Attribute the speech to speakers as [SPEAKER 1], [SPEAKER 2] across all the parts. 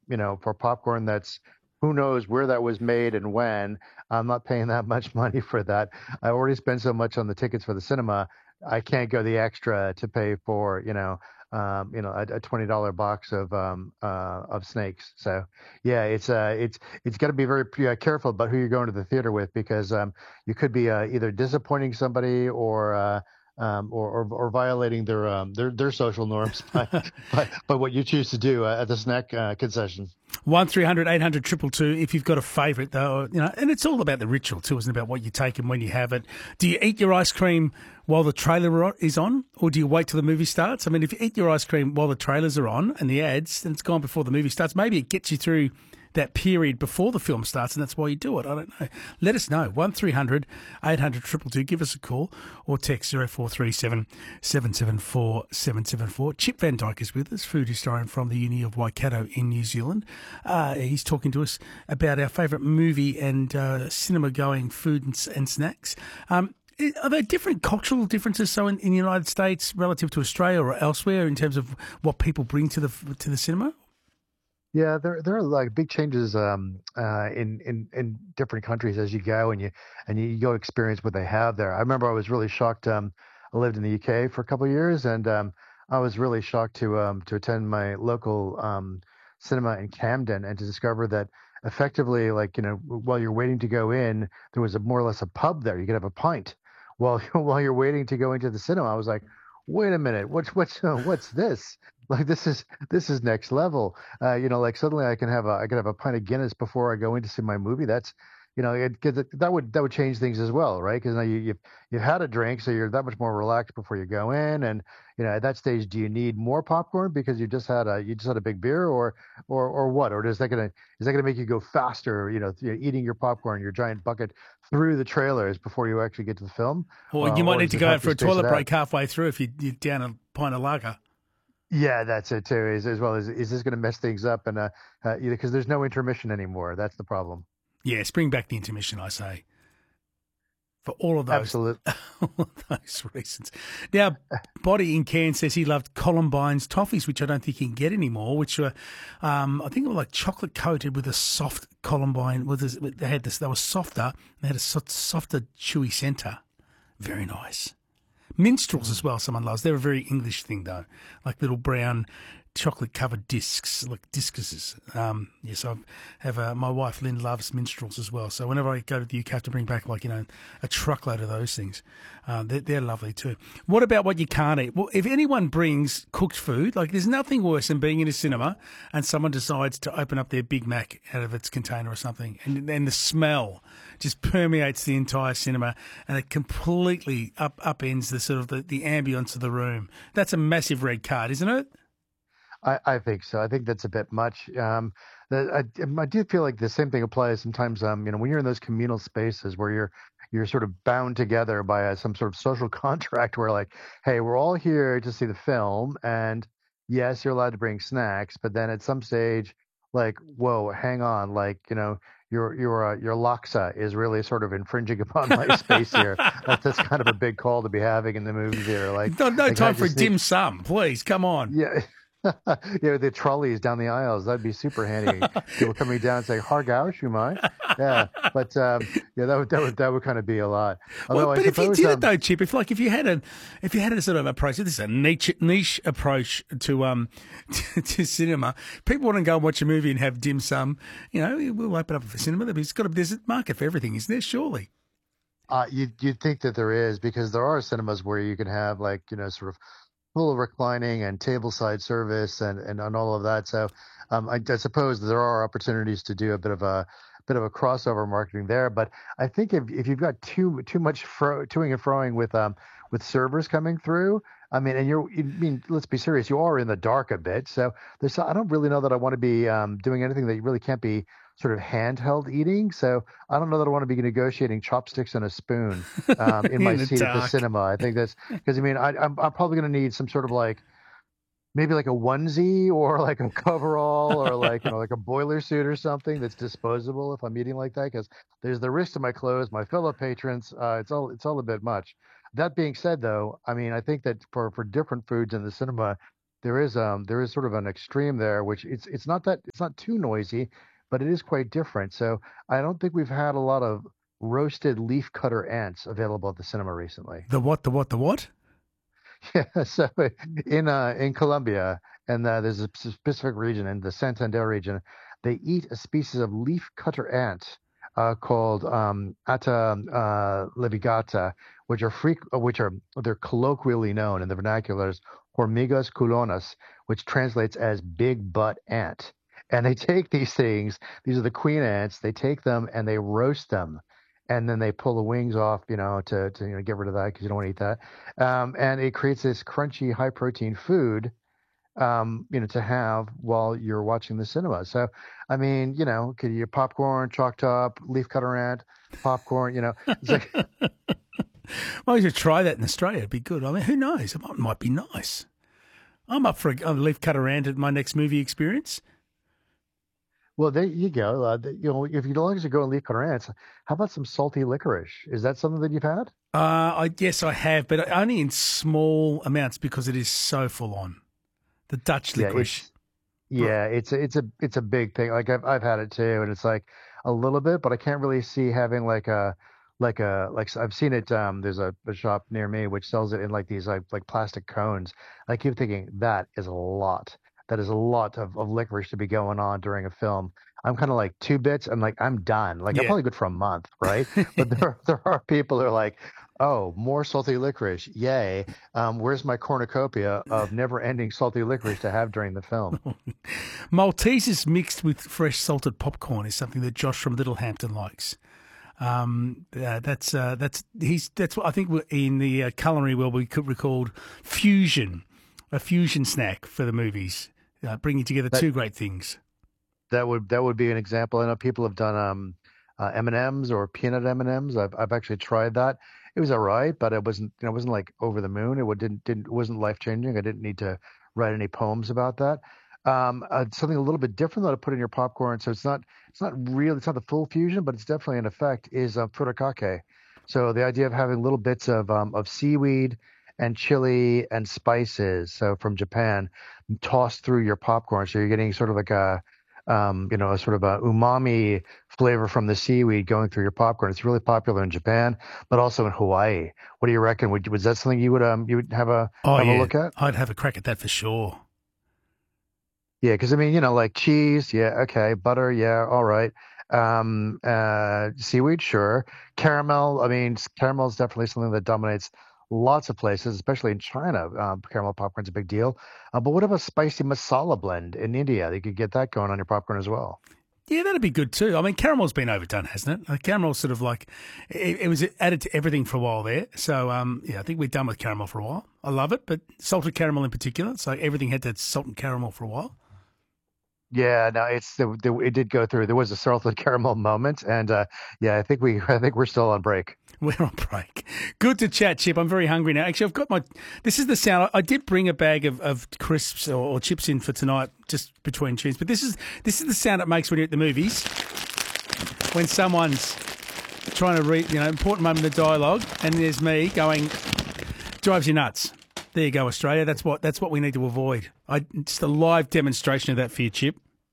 [SPEAKER 1] for popcorn that's who knows where that was made and when. I'm not paying that much money for that. I already spent so much on the tickets for the cinema. I can't go the extra to pay for, a $20 box of snakes. So yeah, it's got to be very careful about who you're going to the theater with because you could be either disappointing somebody or violating their social norms by what you choose to do at the snack concession.
[SPEAKER 2] 1-300-800-222 if you've got a favourite, though, and it's all about the ritual too, isn't it? About what you take and when you have it. Do you eat your ice cream while the trailer is on, or do you wait till the movie starts? I mean, if you eat your ice cream while the trailers are on and the ads, then it's gone before the movie starts. Maybe it gets you through that period before the film starts, and that's why you do it. I don't know. Let us know. 1-300-800-222. Give us a call or text 0437 774 774. Chip Van Dyke is with us, food historian from the Uni of Waikato in New Zealand. He's talking to us about our favourite movie and cinema-going food and snacks. Are there different cultural differences in the United States relative to Australia or elsewhere in terms of what people bring to the cinema?
[SPEAKER 1] Yeah, there are like big changes in different countries as you go and you go experience what they have there. I remember I was really shocked. I lived in the UK for a couple of years, and I was really shocked to attend my local cinema in Camden and to discover that effectively, like while you're waiting to go in, there was more or less a pub there. You could have a pint while while you're waiting to go into the cinema. I was like, wait a minute, what's this? Like this is next level. Like suddenly I can have a pint of Guinness before I go in to see my movie. That's that would change things as well, right? Because now you've had a drink, so you're that much more relaxed before you go in. And at that stage, do you need more popcorn because you just had a big beer, or what? Or is that gonna make you go faster? Eating your popcorn, your giant bucket through the trailers before you actually get to the film.
[SPEAKER 2] Or you might
[SPEAKER 1] Or
[SPEAKER 2] need
[SPEAKER 1] does
[SPEAKER 2] to
[SPEAKER 1] it
[SPEAKER 2] go out
[SPEAKER 1] help
[SPEAKER 2] for
[SPEAKER 1] you
[SPEAKER 2] a
[SPEAKER 1] space
[SPEAKER 2] toilet
[SPEAKER 1] it out?
[SPEAKER 2] break halfway through if you're down a pint of lager.
[SPEAKER 1] Yeah, that's it too. As well as this going to mess things up and because there's no intermission anymore. That's the problem.
[SPEAKER 2] Yes, bring back the intermission, I say, for all of those,
[SPEAKER 1] Absolutely.
[SPEAKER 2] all of those reasons. Now, Body in Cairns says he loved Columbine's toffees, which I don't think you can get anymore, which were, I think they were like chocolate coated with a soft Columbine. They were softer. They had a softer, chewy centre. Very nice. Minstrels as well, someone loves. They're a very English thing, though, like little brown chocolate-covered discs, like discuses. Yes, I have my wife, Lynn, loves minstrels as well. So whenever I go to the UK, I have to bring back, a truckload of those things. They're lovely too. What about what you can't eat? Well, if anyone brings cooked food, there's nothing worse than being in a cinema and someone decides to open up their Big Mac out of its container or something, and the smell just permeates the entire cinema, and it completely upends the sort of the ambience of the room. That's a massive red card, isn't it?
[SPEAKER 1] I think so. I think that's a bit much. I do feel like the same thing applies sometimes. When you're in those communal spaces where you're sort of bound together by some sort of social contract, where like, hey, we're all here to see the film, and yes, you're allowed to bring snacks, but then at some stage, like, whoa, hang on, like, your laksa is really sort of infringing upon my space here. That's kind of a big call to be having in the movie theater.
[SPEAKER 2] No
[SPEAKER 1] Can I
[SPEAKER 2] time for a
[SPEAKER 1] just sneak?
[SPEAKER 2] dim sum, please. Come on.
[SPEAKER 1] Yeah. The trolleys down the aisles, that'd be super handy. People coming down and saying, Hargau, Shumai. Yeah. But yeah, that would kind of be a lot.
[SPEAKER 2] Well,
[SPEAKER 1] Although I
[SPEAKER 2] but if you
[SPEAKER 1] suppose
[SPEAKER 2] did it though, Chip, if you had a sort of approach, this is a niche approach to to cinema. People want to go and watch a movie and have dim sum. We'll open up a cinema. There's a market for everything, isn't there? Surely.
[SPEAKER 1] you'd think that there is, because there are cinemas where you can have like, sort of full reclining and tableside service and all of that. So I suppose there are opportunities to do a bit of a crossover marketing there. But I think if you've got too much toing and froing with servers coming through, I mean, let's be serious, you are in the dark a bit. So I don't really know that I want to be doing anything that really can't be sort of handheld eating. So I don't know that I want to be negotiating chopsticks and a spoon in my
[SPEAKER 2] In the
[SPEAKER 1] seat at the
[SPEAKER 2] dark.
[SPEAKER 1] cinema. I think that's because I'm probably going to need some sort of like maybe like a onesie or like a coverall or like like a boiler suit or something that's disposable if I'm eating like that, because there's the risk to my clothes, my fellow patrons. It's all a bit much. That being said, though, I mean, I think that for different foods in the cinema, there is sort of an extreme there, which it's not too noisy, but it is quite different. So I don't think we've had a lot of roasted leaf cutter ants available at the cinema recently.
[SPEAKER 2] The what? The what? The what?
[SPEAKER 1] Yeah, so in Colombia, and there's a specific region in the Santander region, they eat a species of leaf cutter ant called Atta levigata, which are they're colloquially known in the vernacular as hormigas culonas, which translates as big butt ant. And they take these things; these are the queen ants. They take them and they roast them, and then they pull the wings off, to get rid of that because you don't want to eat that. And it creates this crunchy, high protein food, to have while you're watching the cinema. So, I mean, could you popcorn, chalk top, leaf cutter ant, popcorn, it's like,
[SPEAKER 2] Well, you should try that in Australia. It'd be good. I mean, who knows? It might be nice. I'm up for a leaf cutter ant at my next movie experience.
[SPEAKER 1] well, there you go. If you don't like to go and leaf cutter ants, how about some salty licorice? Is that something that you've had?
[SPEAKER 2] I guess I have, but only in small amounts because it is so full on. The Dutch
[SPEAKER 1] Yeah,
[SPEAKER 2] licorice.
[SPEAKER 1] it's a big thing. Like I've had it too, and it's like a little bit, but I can't really see having I've seen it. There's a shop near me which sells it in like these like plastic cones. I keep thinking that is a lot. That is a lot of licorice to be going on during a film. I'm kind of like 2 bits. I'm like I'm done. Like I'm
[SPEAKER 2] Yeah.
[SPEAKER 1] probably good for a month, right? But there are people who are like, oh, more salty licorice, yay! Where's my cornucopia of never-ending salty licorice to have during the film?
[SPEAKER 2] Maltesers mixed with fresh salted popcorn is something that Josh from Littlehampton likes. That's what I think in the culinary world we could recall fusion, a fusion snack for the movies, bringing together
[SPEAKER 1] That
[SPEAKER 2] two great things.
[SPEAKER 1] that would be an example. I know people have done M&Ms or peanut M&Ms. I've actually tried that. It was all right, but it wasn't like over the moon. Didn't it wasn't life changing. I didn't need to write any poems about that. Something a little bit different that I put in your popcorn. So it's not the full fusion, but it's definitely an effect. Is furikake. So the idea of having little bits of seaweed and chili and spices, so from Japan, tossed through your popcorn. So you're getting sort of like a sort of a umami flavor from the seaweed going through your popcorn. It's really popular in Japan, but also in Hawaii. What do you reckon? Was that something you would
[SPEAKER 2] Oh
[SPEAKER 1] have a
[SPEAKER 2] yeah,
[SPEAKER 1] look at?
[SPEAKER 2] I'd have a crack at that for sure.
[SPEAKER 1] Yeah, because I mean, like cheese, yeah, okay, butter, yeah, all right. Seaweed, sure. Caramel, I mean, caramel is definitely something that dominates lots of places, especially in China. Caramel popcorn's a big deal. But what about spicy masala blend in India? You could get that going on your popcorn as well.
[SPEAKER 2] Yeah, that'd be good too. I mean, caramel's been overdone, hasn't it? Caramel's sort of like it was added to everything for a while there. So yeah, I think we're done with caramel for a while. I love it, but salted caramel in particular. So everything had that salt and caramel for a while.
[SPEAKER 1] Yeah, no, it did go through. There was a salted caramel moment, and yeah, I think we're still on break.
[SPEAKER 2] We're on break. Good to chat, Chip. I'm very hungry now. Actually, I've got my. This is the sound. I did bring a bag of crisps or chips in for tonight, just between tunes. But this is the sound it makes when you're at the movies, when someone's trying to read, important moment of dialogue, and there's me going, drives you nuts. There you go, Australia. That's what we need to avoid. Just a live demonstration of that for you, Chip.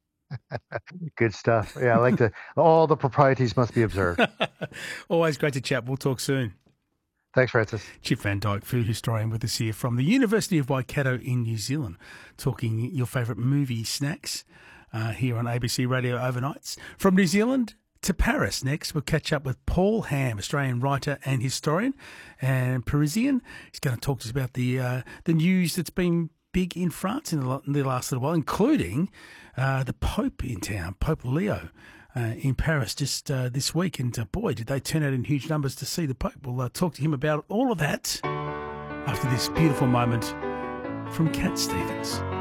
[SPEAKER 1] Good stuff. Yeah, I like to. All the proprieties must be observed.
[SPEAKER 2] Always great to chat. We'll talk soon.
[SPEAKER 1] Thanks, Francis.
[SPEAKER 2] Chip Van Dyke, food historian, with us here from the University of Waikato in New Zealand, talking your favourite movie snacks here on ABC Radio Overnights. From New Zealand to Paris next, we'll catch up with Paul Ham, Australian writer and historian and Parisian. He's going to talk to us about the news that's been big in France in the last little while, including the Pope in town, Pope Leo. In Paris just this week. And boy, did they turn out in huge numbers to see the Pope. We'll talk to him about all of that after this beautiful moment from Cat Stevens.